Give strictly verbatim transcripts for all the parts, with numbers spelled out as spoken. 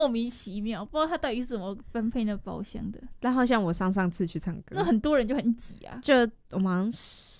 莫名其妙，不知道他到底是怎么分配那包厢的。 然后像我上上次去唱歌， 那很多人就很挤啊， 就我们好像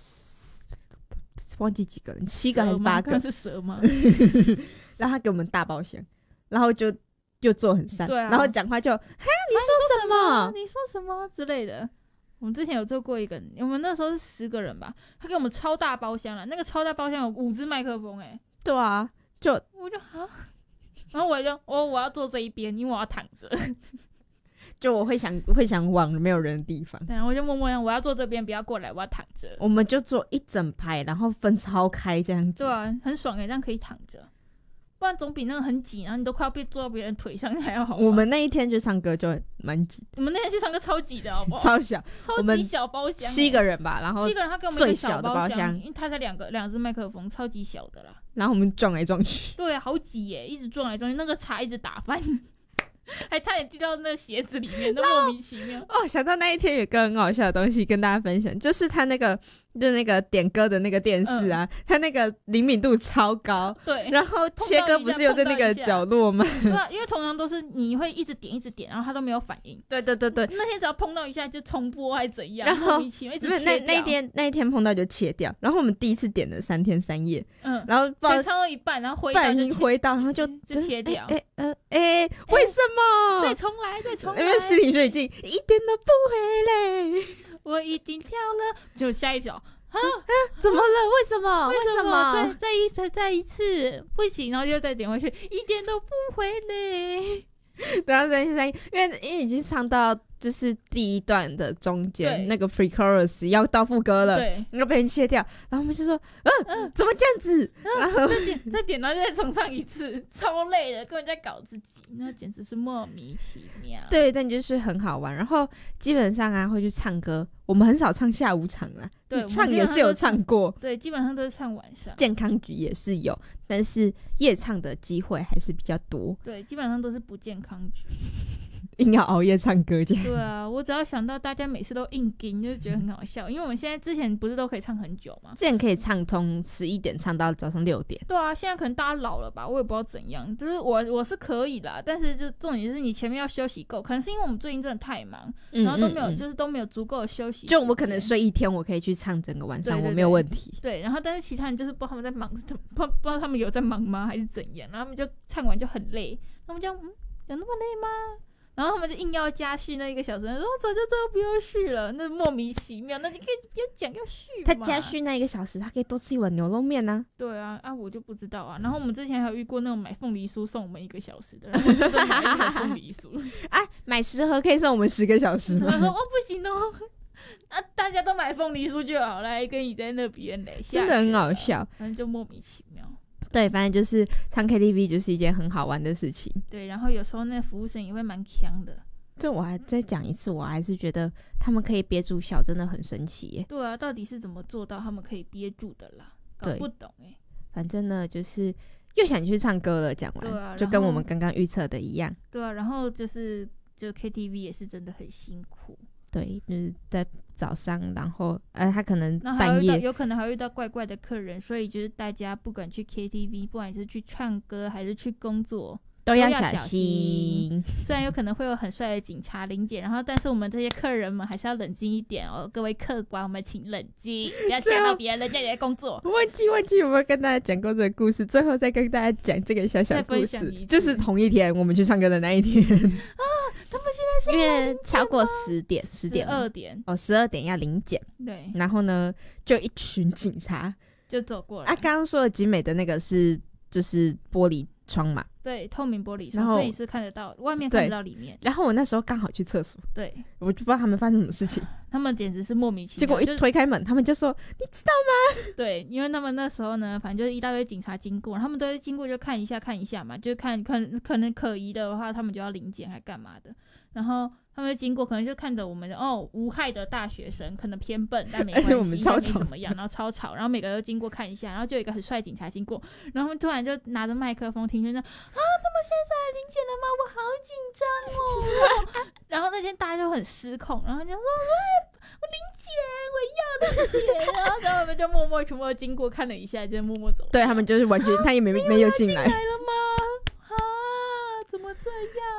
忘记几个人，七个还是八个？ 是蛇吗？ 然后他给我们大包厢，然后就就坐很散， 对啊， 然后讲话就哈你说什么？ 你说什么之类的。我们之前有做过一个，我们那时候是十个人吧，他给我们超大包厢了，那个超大包厢有五支麦克风，哎， 对啊，就我就啊，然后我就我我要坐这一边，因为我要躺着， 就我会想会想往没有人的地方， 对，然后我就默默让我要坐这边，不要过来，我要躺着。 我们就坐一整排，然后分超开这样子， 对啊，很爽哎，这样可以躺着。不然总比那个很挤，然后你都快要被坐到别人腿上还要好。 我们那一天去唱歌就蛮挤， 我们那天去唱歌超挤的，好不好？ 超小， 超级小包厢， 七个人吧，然后七个人，他给我们一个小包厢， 因为他才两个两只麦克风，超级小的啦。 然后我们撞来撞去， 对啊，好挤耶，一直撞来撞去，那个茶一直打翻，还差点滴到那鞋子里面，都莫名其妙。 哦，想到那一天有个很好笑的东西跟大家分享，就是他那个。就那个点歌的那个电视啊，嗯、它那个灵敏度超高， 对， 然后切歌不是又在那个角落吗？ 对啊，因为通常都是你会一直点一直点，然后它都没有反应。 对对对对， 那天只要碰到一下就重播还是怎样， 然后莫名其妙一直切掉。 那那一天那一天碰到就切掉，然后我们第一次点了三天三夜，嗯，然后不知道唱到一半，然后回到就回到，然后就就切掉。 哎呃哎，为什么？ 再重来，再重来， 因为视力最近一点都不回来， 我已经跳了，就下一脚。啊啊！怎么了？为什么？ 为什么？ 再再一次，再一次，不行，然后又再点回去，一点都不回来。 然后三三，因为因为已经唱到就是第一段的中间那个 pre chorus 要到副歌了， 对， 然后被人切掉，然后我们就说，嗯、呃呃，怎么这样子？然后再点再点，然后再重唱一次，超累的，根本在搞自己，那简直是莫名其妙。 对，但就是很好玩。然后基本上啊，会去唱歌，我们很少唱下午场啦， 对， 唱也是有唱过， 对，基本上都是唱晚上。 健康局也是有，但是夜唱的机会还是比较多。 对，基本上都是不健康局。 硬要熬夜唱歌这样。 对啊，我只要想到大家每次都硬盯，就觉得很好笑。因为我们现在之前不是都可以唱很久吗？ 之前可以唱从十一点唱到早上六点。 对啊，现在可能大家老了吧，我也不知道怎样。就是我我是可以啦，但是就重点是你前面要休息够，可能是因为我们最近真的太忙，嗯、然后都没有、嗯嗯、就是都没有足够的休息。 就我可能睡一天，我可以去唱整个晚上，对对对，我没有问题。 对，然后但是其他人就是不知道他们在忙，不不知道他们有在忙吗，还是怎样？然后他们就唱完就很累，然后我们就嗯，有那么累吗？然后他们就硬要加续那一个小时，说早就知道不要续了，那莫名其妙，那你可以不要讲要续嘛。 他加续那一个小时，他可以多吃一碗牛肉面啊。 对啊，啊我就不知道啊。然后我们之前还有遇过那种买凤梨酥送我们一个小时的，然后我就买一盒凤梨酥啊，买十盒可以送我们十个小时吗？ 他说哦不行哦，啊大家都买凤梨酥就好了，跟你在那边嘞， 真的很好笑， 反正就莫名其妙。 对，反正就是唱 K T V 就是一件很好玩的事情。 对，然后有时候那服务生也会蛮强的。 这我还再讲一次，我还是觉得他们可以憋住笑，真的很神奇耶。 对啊，到底是怎么做到他们可以憋住的啦？搞不懂哎。 反正呢，就是又想去唱歌了。讲完， 对啊， 就跟我们刚刚预测的一样。 对啊，然后就是就 K T V 也是真的很辛苦。 对，就是在早上，然后呃，他可能半夜有可能还会遇到怪怪的客人，所以就是大家不管去 K T V， 不管是去唱歌还是去工作， 都要小心。 虽然有可能会有很帅的警察临检，然后但是我们这些客人们还是要冷静一点哦，各位客官，我们请冷静，不要吓到别人，人家也在工作。 忘记忘记有没有跟大家讲过这个故事，最后再跟大家讲这个小小故事，就是同一天我们去唱歌的那一天啊，他们现在是因为超过十点，十点十二点哦，十二点要临检， 对， 然后呢，就一群警察就走过来。 啊，刚刚说的景美的那个是就是玻璃窗嘛， 对，透明玻璃窗，所以是看得到外面，看得到里面。 然后我那时候刚好去厕所， 对， 我就不知道他们发生什么事情， 他们简直是莫名其妙。 结果一推开门，就是、他们就说：“你知道吗？” 对，因为他们那时候呢，反正就是一大堆警察经过，他们都会经过就看一下看一下嘛，就看可能可能可疑的话，他们就要临检还干嘛的，然后。他们经过可能就看着我们哦无害的大学生，可能偏笨但没关系， 我们超吵怎么样，然后超吵，然后每个都经过看一下，然后就有一个很帅警察经过，然后他们突然就拿着麦克风听说啊，他们现在来临检了吗？我好紧张哦。然后那天大家就很失控，然后就说我临检，我要临检，然后他们就默默全部经过看了一下，就默默走。 对他们就是完全他也没没有进来。 来了吗？